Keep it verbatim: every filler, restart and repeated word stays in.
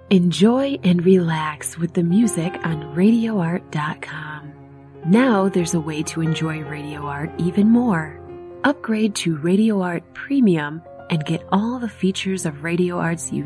Enjoy and relax with the music on radio art dot com. Now there's a way to enjoy Radio Art even more. Upgrade to Radio Art Premium and get all the features of Radio Art's